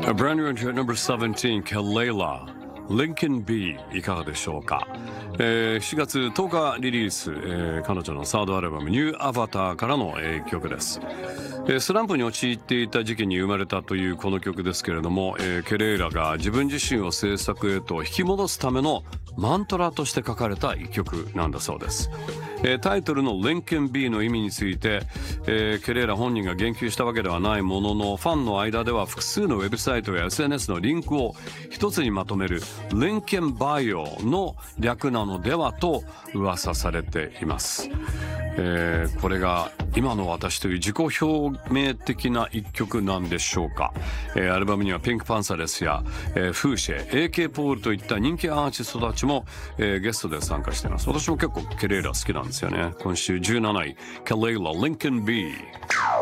A brand new entry at number 17, Kelela, Lincoln B いかがでしょうか。7月10日リリース、彼女のサードアルバムニューアバターからの、曲です。スランプに陥っていた時期に生まれたというこの曲ですけれども、ケレイラが自分自身を制作へと引き戻すためのマントラとして書かれた一曲なんだそうです。タイトルの Lincoln B の意味について、ケレイラ本人が言及したわけではないものの、ファンの間では複数のウェブサイトや SNS のリンクを一つにまとめる Lincoln Bio の略なのではと噂されています。これが今の私という自己表明的な一曲なんでしょうか。アルバムにはピンクパンサレスや、フーシェ、AK ポールといった人気アーティストたちも、ゲストで参加しています。私も結構ケレイラ好きなんですよね。今週17位、ケレイラ Lincoln B。